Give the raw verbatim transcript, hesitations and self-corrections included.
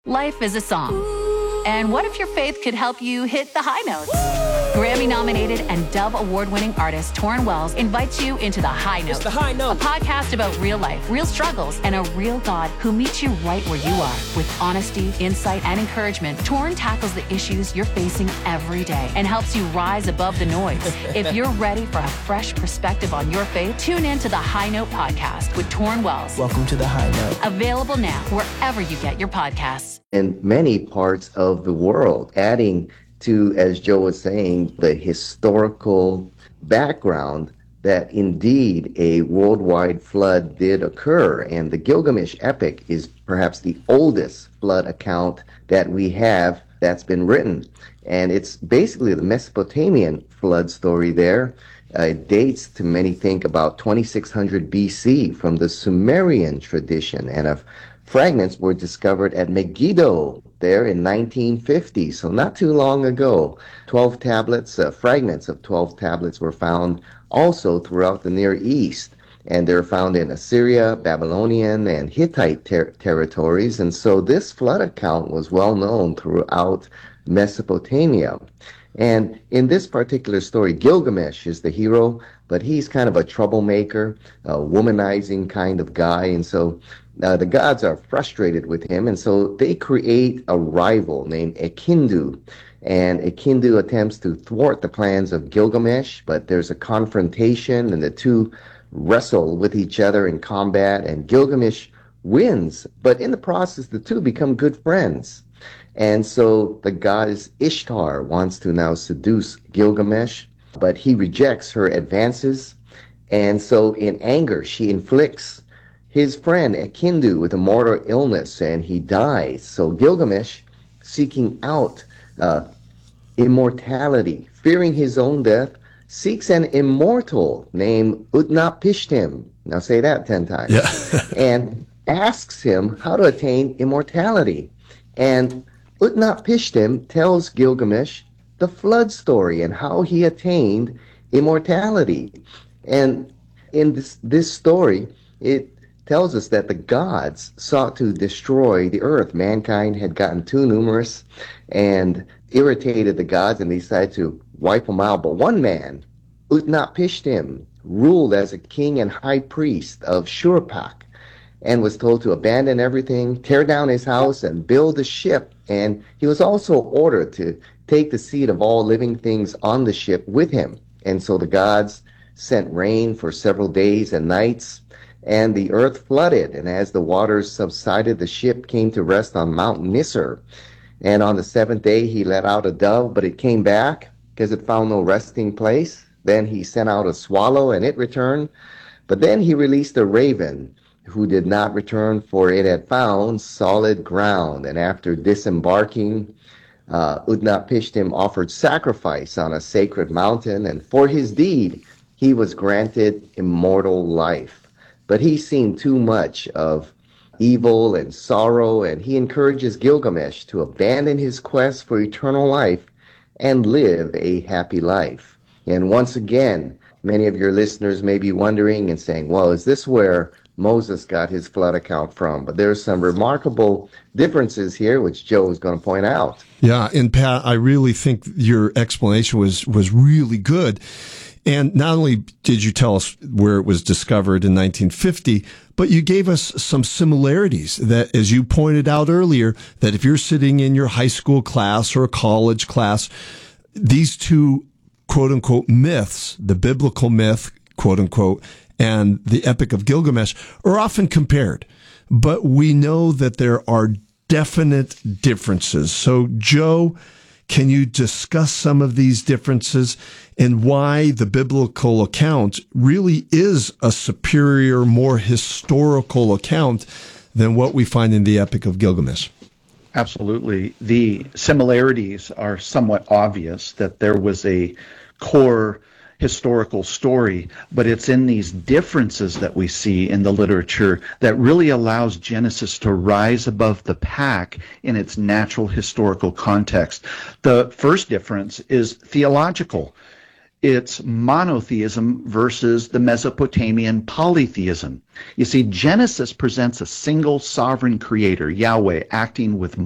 Life is a song. And what if your faith could help you hit the high notes? Grammy-nominated and Dove Award-winning artist Torrin Wells invites you into The High Note. It's The High Note. A podcast about real life, real struggles, and a real God who meets you right where you are. With honesty, insight, and encouragement, Torrin tackles the issues you're facing every day and helps you rise above the noise. If you're ready for a fresh perspective on your faith, tune in to The High Note podcast with Torrin Wells. Welcome to The High Note. Available now wherever you get your podcasts. In many parts of the world, adding to, as Joe was saying, the historical background that indeed a worldwide flood did occur. And the Gilgamesh epic is perhaps the oldest flood account that we have that's been written. And it's basically the Mesopotamian flood story there. Uh, it dates to many think about twenty-six hundred B C from the Sumerian tradition, and a fragments were discovered at Megiddo there in nineteen fifty, so not too long ago. twelve tablets, uh, fragments of twelve tablets were found also throughout the Near East, and they're found in Assyria, Babylonian, and Hittite ter- territories, and so this flood account was well known throughout Mesopotamia. And in this particular story, Gilgamesh is the hero, but he's kind of a troublemaker, a womanizing kind of guy, and so Uh, the gods are frustrated with him, and so they create a rival named Enkidu. And Enkidu attempts to thwart the plans of Gilgamesh, but there's a confrontation, and the two wrestle with each other in combat, and Gilgamesh wins. But in the process, the two become good friends. And so the goddess Ishtar wants to now seduce Gilgamesh, but he rejects her advances. And so in anger, she inflicts his friend Enkidu with a mortal illness, and he dies. So Gilgamesh, seeking out uh, immortality, fearing his own death, seeks an immortal named Utnapishtim. Now say that ten times. Yeah. And asks him how to attain immortality. And Utnapishtim tells Gilgamesh the flood story and how he attained immortality. And in this, this story, it tells us that the gods sought to destroy the earth. Mankind had gotten too numerous and irritated the gods, and they decided to wipe them out. But one man, Utnapishtim, ruled as a king and high priest of Shurpak, and was told to abandon everything, tear down his house, and build a ship. And he was also ordered to take the seed of all living things on the ship with him. And so the gods sent rain for several days and nights, and the earth flooded, and as the waters subsided, the ship came to rest on Mount Nisr. And on the seventh day, he let out a dove, but it came back because it found no resting place. Then he sent out a swallow, and it returned. But then he released a raven, who did not return, for it had found solid ground. And after disembarking, uh, Utnapishtim offered sacrifice on a sacred mountain, and for his deed, he was granted immortal life. But he's seen too much of evil and sorrow, and he encourages Gilgamesh to abandon his quest for eternal life and live a happy life. And once again, many of your listeners may be wondering and saying, well, is this where Moses got his flood account from? But there's some remarkable differences here, which Joe is going to point out. Yeah, and Pat, I really think your explanation was, was really good. And not only did you tell us where it was discovered in nineteen fifty, but you gave us some similarities that, as you pointed out earlier, that if you're sitting in your high school class or a college class, these two quote unquote myths, the biblical myth, quote unquote, and the Epic of Gilgamesh are often compared. But we know that there are definite differences. So, Joe, can you discuss some of these differences and why the biblical account really is a superior, more historical account than what we find in the Epic of Gilgamesh? Absolutely. The similarities are somewhat obvious, that there was a core historical story, but it's in these differences that we see in the literature that really allows Genesis to rise above the pack in its natural historical context. The first difference is theological. It's monotheism versus the Mesopotamian polytheism. You see, Genesis presents a single sovereign creator, Yahweh, acting with